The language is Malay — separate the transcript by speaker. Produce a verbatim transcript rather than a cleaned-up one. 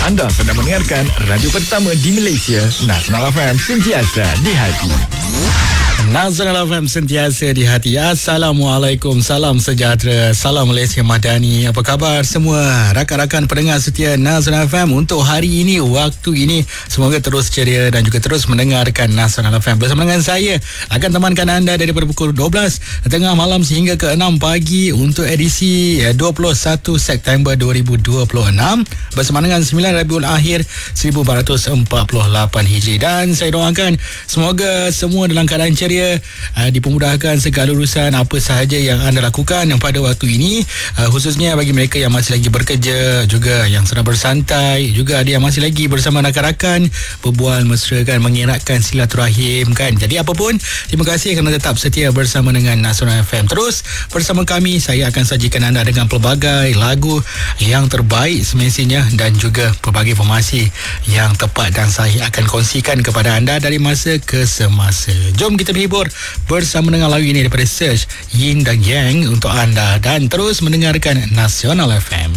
Speaker 1: Anda sedang mendengarkan radio pertama di Malaysia, Nasional F M, sentiasa di hati.
Speaker 2: Nasional F M, sentiasa di hati. Assalamualaikum, salam sejahtera, salam Malaysia Madani. Apa khabar semua rakan-rakan pendengar setia Nasional F M untuk hari ini, waktu ini? Semoga terus ceria dan juga terus mendengarkan Nasional F M. Bersama dengan saya akan temankan anda daripada pukul dua belas tengah malam sehingga ke enam pagi untuk edisi dua puluh satu September dua ribu dua puluh enam bersama dengan sembilan Rabiul Akhir seribu empat ratus empat puluh lapan Hijri. Dan saya doakan semoga semua dalam keadaan ceria, uh, dipermudahkan segala urusan apa sahaja yang anda lakukan pada waktu ini, uh, khususnya bagi mereka yang masih lagi bekerja, juga yang sedang bersantai, juga ada yang masih lagi bersama rakan-rakan berbual mesra kan, mengeratkan silaturahim kan. Jadi apapun, terima kasih kerana tetap setia bersama dengan Nasional F M. Terus bersama kami, saya akan sajikan anda dengan pelbagai lagu yang terbaik semestinya dan juga pelbagai informasi yang tepat dan saya akan kongsikan kepada anda dari masa ke semasa. Jom kita berhibur bersama dengan lagu ini daripada Search, Yin dan Yang untuk anda, dan terus mendengarkan Nasional F M.